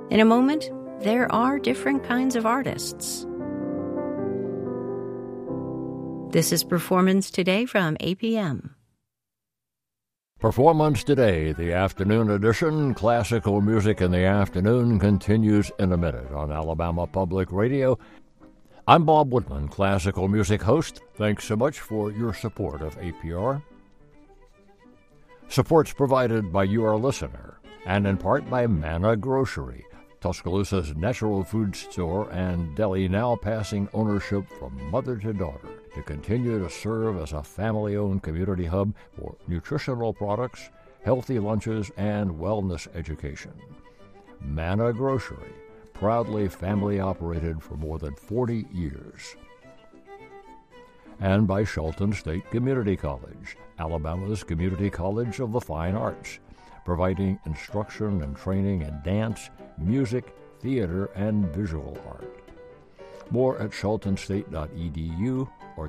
In a moment, there are different kinds of artists. This is Performance Today from APM. Performance Today, the afternoon edition. Classical music in the afternoon continues in a minute on Alabama Public Radio. I'm Bob Woodman, classical music host. Thanks so much for your support of APR. Support's provided by you, our listener, and in part by Manna Grocery, Tuscaloosa's natural food store and deli, now passing ownership from mother to daughter to continue to serve as a family-owned community hub for nutritional products, healthy lunches, and wellness education. Manna Grocery, proudly family-operated for more than 40 years. And by Shelton State Community College, Alabama's community college of the fine arts, providing instruction and training in dance, music, theater, and visual art. More at sheltonstate.edu or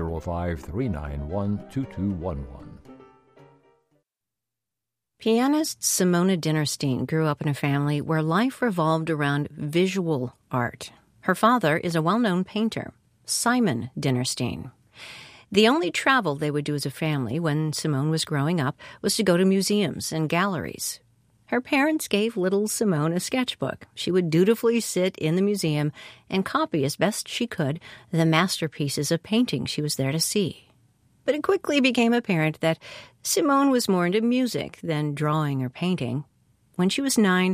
205-391-2211. Pianist Simona Dinnerstein grew up in a family where life revolved around visual art. Her father is a well-known painter, Simon Dinnerstein. The only travel they would do as a family when Simone was growing up was to go to museums and galleries. Her parents gave little Simone a sketchbook. She would dutifully sit in the museum and copy as best she could the masterpieces of painting she was there to see. But it quickly became apparent that Simone was more into music than drawing or painting. When she was 9,